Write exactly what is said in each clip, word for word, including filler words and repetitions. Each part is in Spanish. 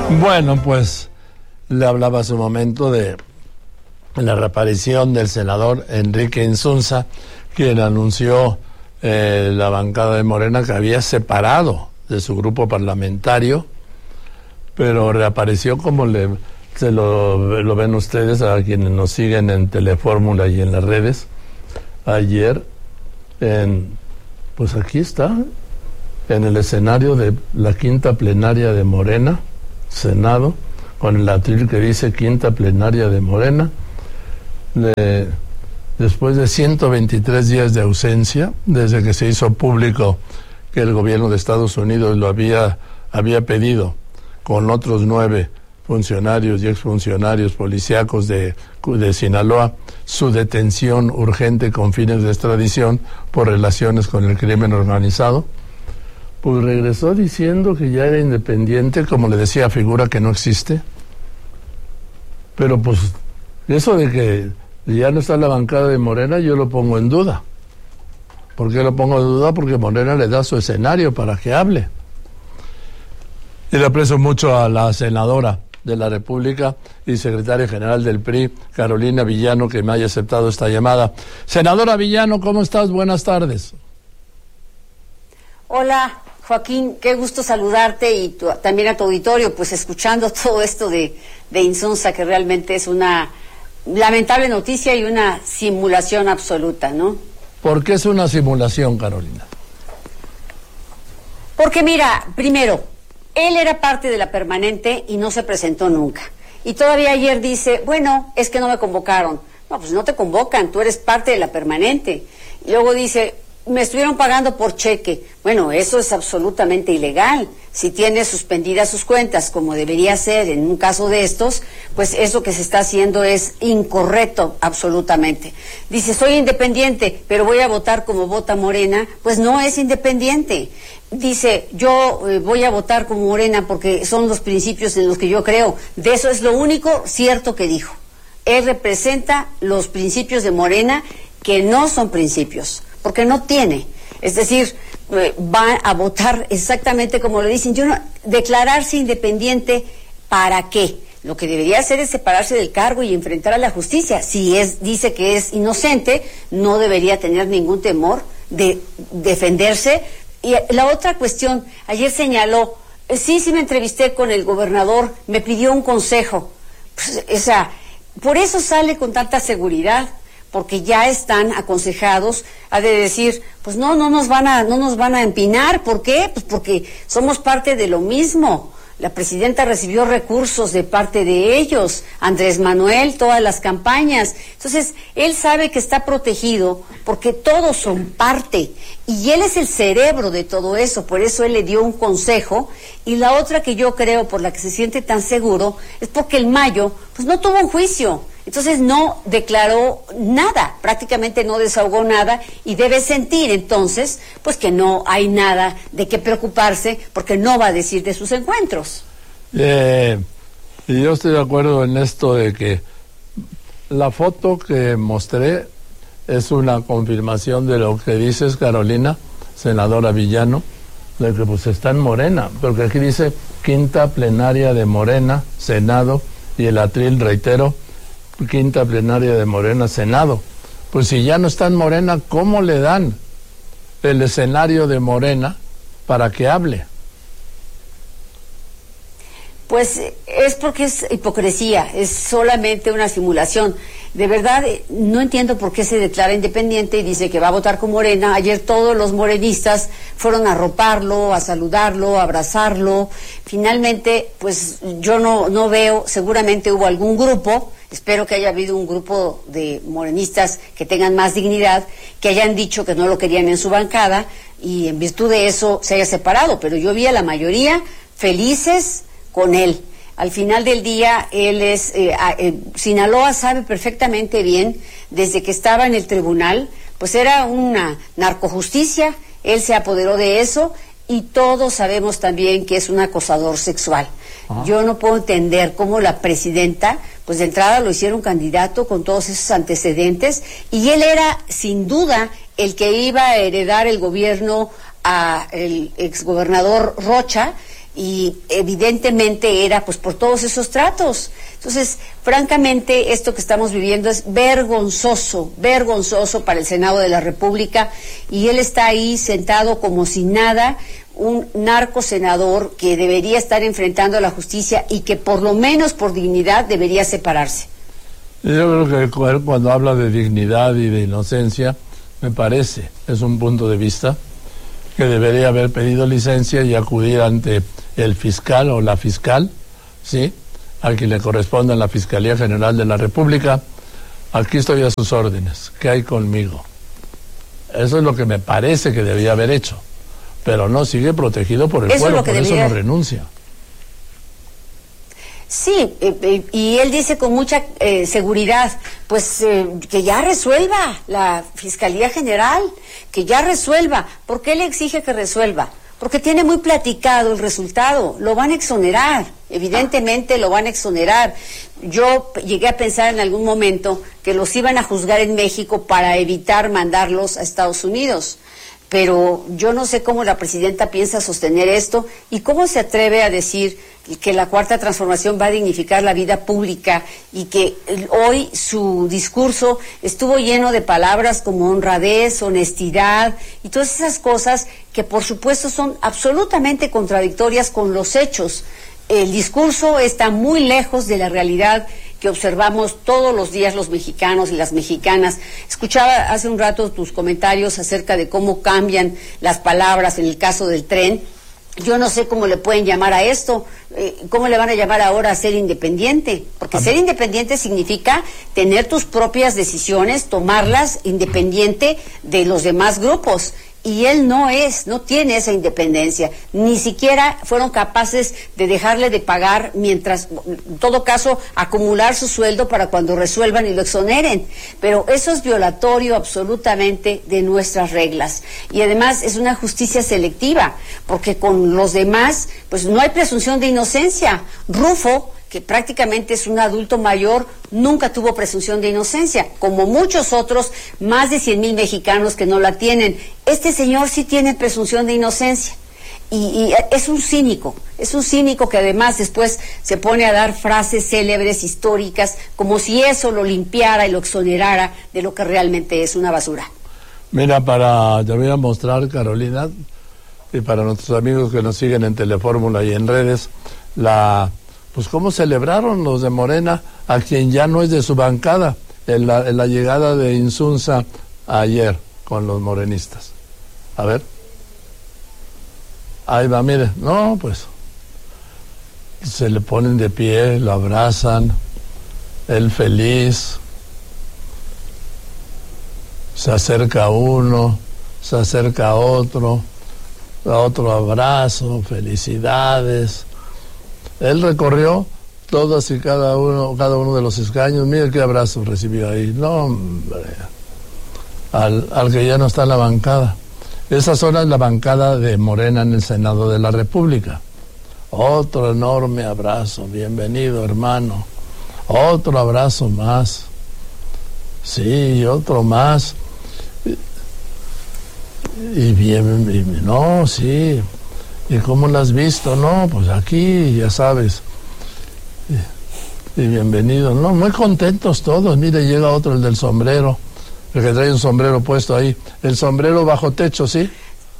Bueno, pues le hablaba hace un momento de la reaparición del senador Enrique Insunza, quien anunció eh, la bancada de Morena que había separado de su grupo parlamentario, pero reapareció, como le se lo, lo ven ustedes, a quienes nos siguen en Telefórmula y en las redes, ayer, en, pues aquí está, en el escenario de la quinta plenaria de Morena, Senado, con el atril que dice quinta plenaria de Morena, de, después de ciento veintitrés días de ausencia, desde que se hizo público que el gobierno de Estados Unidos lo había, había pedido con otros nueve funcionarios y exfuncionarios policíacos de, de Sinaloa, su detención urgente con fines de extradición por relaciones con el crimen organizado, pues regresó diciendo que ya era independiente, como le decía, figura que no existe. Pero pues eso de que ya no está en la bancada de Morena, yo lo pongo en duda. ¿Por qué lo pongo en duda? Porque Morena le da su escenario para que hable. Y le aprecio mucho a la senadora de la República y secretaria general del P R I, Carolina Villano, que me haya aceptado esta llamada. Senadora Villano, ¿cómo estás? Buenas tardes. Hola, Joaquín, qué gusto saludarte y tu, también a tu auditorio, pues escuchando todo esto de, de Insunza, que realmente es una lamentable noticia y una simulación absoluta, ¿no? ¿Por qué es una simulación, Carolina? Porque mira, primero, él era parte de la permanente y no se presentó nunca. Y todavía ayer dice, bueno, es que no me convocaron. No, pues no te convocan, tú eres parte de la permanente. Y luego dice, me estuvieron pagando por cheque. Bueno, eso es absolutamente ilegal. Si tiene suspendidas sus cuentas, como debería ser en un caso de estos, pues eso que se está haciendo es incorrecto absolutamente. Dice, soy independiente, pero voy a votar como vota Morena. Pues no es independiente. Dice, yo eh, voy a votar como Morena porque son los principios en los que yo creo. De eso es lo único cierto que dijo. Él representa los principios de Morena, que no son principios, porque no tiene. Es decir, eh, va a votar exactamente como lo dicen. Yo no, declararse independiente, ¿para qué? Lo que debería hacer es separarse del cargo y enfrentar a la justicia. Si es dice que es inocente, no debería tener ningún temor de defenderse. Y la otra cuestión, ayer señaló, sí, sí me entrevisté con el gobernador, me pidió un consejo. Pues, o sea, por eso sale con tanta seguridad, porque ya están aconsejados, ha de decir, pues no, no nos van a, no nos van a empinar. ¿Por qué? Pues porque somos parte de lo mismo. La presidenta recibió recursos de parte de ellos, Andrés Manuel, todas las campañas. Entonces, él sabe que está protegido porque todos son parte. Y él es el cerebro de todo eso, por eso él le dio un consejo. Y la otra que yo creo, por la que se siente tan seguro, es porque el Mayo, pues no tuvo un juicio. Entonces no declaró nada, prácticamente no desahogó nada y debe sentir entonces pues que no hay nada de qué preocuparse porque no va a decir de sus encuentros. Eh, y yo estoy de acuerdo en esto de que la foto que mostré es una confirmación de lo que dices, Carolina, senadora Villano, de que pues está en Morena, porque aquí dice quinta plenaria de Morena, Senado, y el atril, reitero, quinta plenaria de Morena, Senado. Pues si ya no está en Morena, ¿cómo le dan el escenario de Morena para que hable? Pues es porque es hipocresía, es solamente una simulación. De verdad, no entiendo por qué se declara independiente y dice que va a votar con Morena. Ayer todos los morenistas fueron a arroparlo, a saludarlo, a abrazarlo. Finalmente, pues yo no, no veo, seguramente hubo algún grupo, espero que haya habido un grupo de morenistas que tengan más dignidad, que hayan dicho que no lo querían en su bancada y en virtud de eso se haya separado. Pero yo vi a la mayoría felices con él. Al final del día, él es, eh, eh, Sinaloa sabe perfectamente bien, desde que estaba en el tribunal, pues era una narcojusticia, él se apoderó de eso y todos sabemos también que es un acosador sexual. Ah. Yo no puedo entender cómo la presidenta, pues de entrada lo hicieron candidato con todos esos antecedentes y él era, sin duda, el que iba a heredar el gobierno a el exgobernador Rocha. y evidentemente era pues por todos esos tratos. Entonces, francamente, esto que estamos viviendo es vergonzoso, vergonzoso para el Senado de la República, y él está ahí sentado como si nada, un narco senador que debería estar enfrentando a la justicia y que por lo menos por dignidad debería separarse. Yo creo que cuando habla de dignidad y de inocencia, me parece, es un punto de vista, que debería haber pedido licencia y acudir ante el fiscal o la fiscal, ¿sí?, a quien le corresponda en la Fiscalía General de la República. Aquí estoy a sus órdenes, ¿qué hay conmigo? Eso es lo que me parece que debía haber hecho, pero no, sigue protegido por el eso pueblo, es lo que por debería... eso no renuncia. Sí, eh, y él dice con mucha eh, seguridad, pues eh, que ya resuelva la Fiscalía General, que ya resuelva. ¿Por qué le exige que resuelva? Porque tiene muy platicado el resultado, lo van a exonerar, evidentemente lo van a exonerar. Yo llegué a pensar en algún momento que los iban a juzgar en México para evitar mandarlos a Estados Unidos. Pero yo no sé cómo la presidenta piensa sostener esto y cómo se atreve a decir que la Cuarta Transformación va a dignificar la vida pública y que hoy su discurso estuvo lleno de palabras como honradez, honestidad y todas esas cosas que por supuesto son absolutamente contradictorias con los hechos. El discurso está muy lejos de la realidad que observamos todos los días los mexicanos y las mexicanas. Escuchaba hace un rato tus comentarios acerca de cómo cambian las palabras en el caso del tren. Yo no sé cómo le pueden llamar a esto, eh, cómo le van a llamar ahora a ser independiente, porque ser independiente significa tener tus propias decisiones, tomarlas independiente de los demás grupos. Y él no es, no tiene esa independencia, ni siquiera fueron capaces de dejarle de pagar mientras, en todo caso, acumular su sueldo para cuando resuelvan y lo exoneren. Pero eso es violatorio absolutamente de nuestras reglas. Y además es una justicia selectiva, porque con los demás, pues no hay presunción de inocencia. Rufo, que prácticamente es un adulto mayor, nunca tuvo presunción de inocencia, como muchos otros, más de cien mil mexicanos que no la tienen. Este señor sí tiene presunción de inocencia, y, y es un cínico, es un cínico que además después se pone a dar frases célebres, históricas, como si eso lo limpiara y lo exonerara de lo que realmente es una basura. Mira, para, te voy a mostrar, Carolina, y para nuestros amigos que nos siguen en Telefórmula y en redes, la... pues cómo celebraron los de Morena a quien ya no es de su bancada en la, en la llegada de Insunza ayer con los morenistas. A ver. Ahí va, mire. No, pues se le ponen de pie, lo abrazan, él feliz. Se acerca a uno, se acerca a otro, a otro abrazo, felicidades. Él recorrió todos y cada uno, cada uno de los escaños. Mira qué abrazo recibió ahí. No, hombre, al, al que ya no está en la bancada. Esa zona es la bancada de Morena en el Senado de la República. Otro enorme abrazo. Bienvenido, hermano. Otro abrazo más. Sí, otro más. Y bien, y, no, sí. ¿Y cómo lo has visto? No, pues aquí, ya sabes. Y, y bienvenido. No, muy contentos todos. Mire, llega otro, el del sombrero, el que trae un sombrero puesto ahí. El sombrero bajo techo, ¿sí?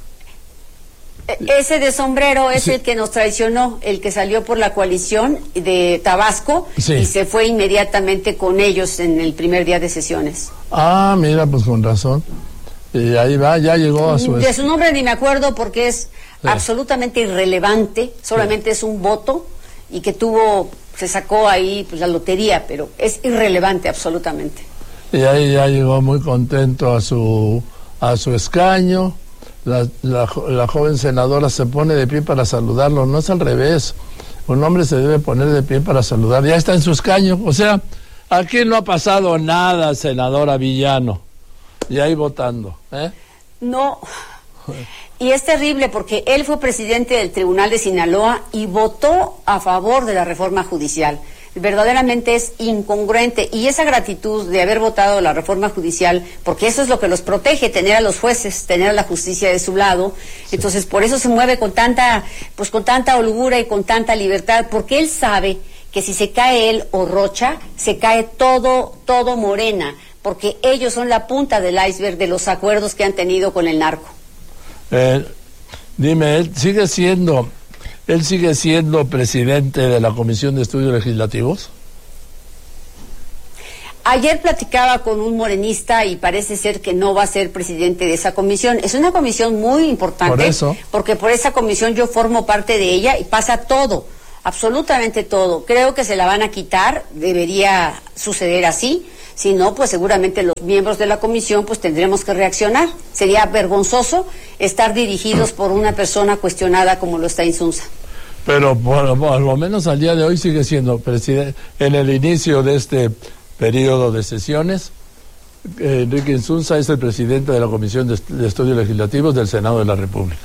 Ese de sombrero es sí. El que nos traicionó, el que salió por la coalición de Tabasco, sí. Y se fue inmediatamente con ellos en el primer día de sesiones. Ah, mira, pues con razón. Y ahí va, ya llegó a su... De su nombre ni me acuerdo porque es... Sí. Absolutamente irrelevante, solamente sí. Es un voto y que tuvo, se sacó ahí pues la lotería, pero es irrelevante absolutamente. Y ahí ya llegó muy contento a su a su escaño, la, la, la joven senadora se pone de pie para saludarlo, no es al revés, un hombre se debe poner de pie para saludar, ya está en su escaño, o sea, aquí no ha pasado nada, senadora Villano, y ahí votando, ¿eh? No... Y es terrible porque él fue presidente del Tribunal de Sinaloa y votó a favor de la reforma judicial. verdaderamente es incongruente, y esa gratitud de haber votado la reforma judicial, porque eso es lo que los protege, tener a los jueces, tener a la justicia de su lado, entonces por eso se mueve con tanta, pues con tanta holgura y con tanta libertad, porque él sabe que si se cae él o Rocha, se cae todo, todo Morena, porque ellos son la punta del iceberg de los acuerdos que han tenido con el narco. Eh, dime, él sigue siendo, él sigue siendo presidente de la Comisión de Estudios Legislativos. Ayer platicaba con un morenista y parece ser que no va a ser presidente de esa comisión. Es una comisión muy importante. Por eso. Porque por esa comisión yo formo parte de ella y pasa todo, absolutamente todo. Creo que se la van a quitar, debería suceder así. Si no, pues seguramente los miembros de la comisión pues tendremos que reaccionar. Sería vergonzoso estar dirigidos por una persona cuestionada como lo está Insunza. Pero por, por lo menos al día de hoy sigue siendo presidente. En el inicio de este periodo de sesiones, eh, Enrique Insunza es el presidente de la Comisión de, Est- de Estudios Legislativos del Senado de la República.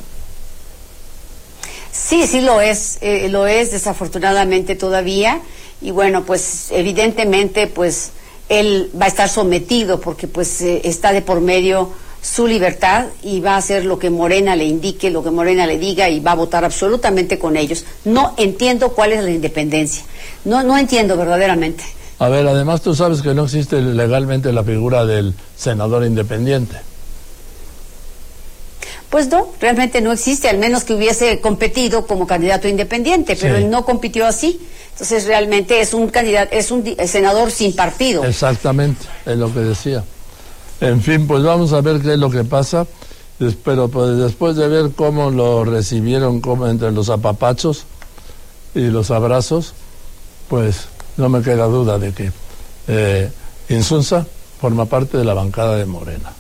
Sí, sí lo es, eh, lo es desafortunadamente todavía, y bueno, pues evidentemente pues él va a estar sometido porque pues eh, está de por medio su libertad y va a hacer lo que Morena le indique, lo que Morena le diga, y va a votar absolutamente con ellos. No entiendo cuál es la independencia, no, no entiendo verdaderamente. A ver, además tú sabes que no existe legalmente la figura del senador independiente. Pues no, realmente no existe, al menos que hubiese competido como candidato independiente, pero Sí. él no compitió así. Entonces realmente es un candidato, es un di- senador sin partido. Exactamente, es lo que decía. En fin, pues vamos a ver qué es lo que pasa. Des- Pero pues después de ver cómo lo recibieron como entre los apapachos y los abrazos, pues no me queda duda de que eh, Insunza forma parte de la bancada de Morena.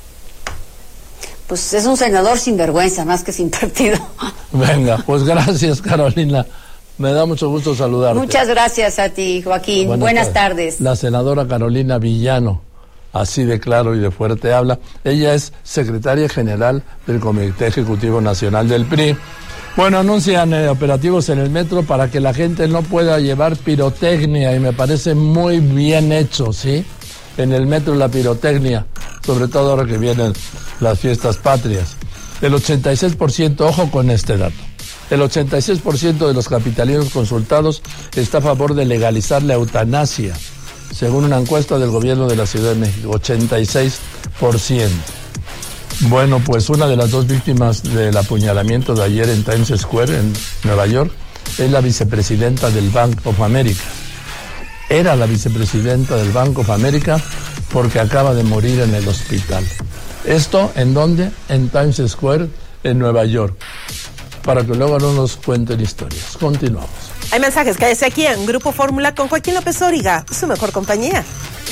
Pues es un senador sin vergüenza, más que sin partido. Venga, pues gracias, Carolina. Me da mucho gusto saludarte. Muchas gracias a ti, Joaquín. Buenas Buenas tardes. La senadora Carolina Villano, así de claro y de fuerte habla. Ella es secretaria general del Comité Ejecutivo Nacional del P R I. Bueno, anuncian eh, operativos en el metro para que la gente no pueda llevar pirotecnia, y me parece muy bien hecho, ¿sí? En el metro la pirotecnia, sobre todo ahora que vienen las fiestas patrias. El ochenta y seis por ciento, ojo con este dato, el ochenta y seis por ciento de los capitalinos consultados está a favor de legalizar la eutanasia, según una encuesta del gobierno de la Ciudad de México, ochenta y seis por ciento. Bueno, pues una de las dos víctimas del apuñalamiento de ayer en Times Square, en Nueva York, es la vicepresidenta del Bank of America. Era la vicepresidenta del Bank of America porque acaba de morir en el hospital. ¿Esto en dónde? En Times Square, en Nueva York. Para que luego no nos cuenten historias. Continuamos. Hay mensajes, cállese aquí en Grupo Fórmula con Joaquín López Oríga, su mejor compañía.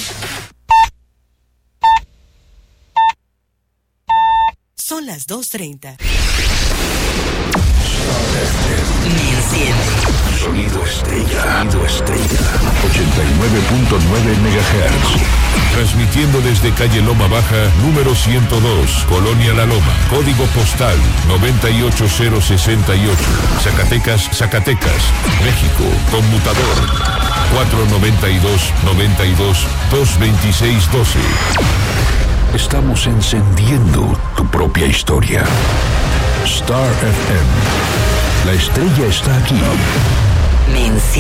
Son las dos treinta. Me enciende. Sonido estrella. Sonido estrella. ochenta y nueve punto nueve megahertz. Transmitiendo desde calle Loma Baja, número ciento dos, Colonia La Loma, código postal noventa y ocho cero sesenta y ocho, Zacatecas, Zacatecas, México, conmutador cuatro noventa y dos noventa y dos dos veintiséis doce. Estamos encendiendo tu propia historia. Star F M. La estrella está aquí. Me enciende.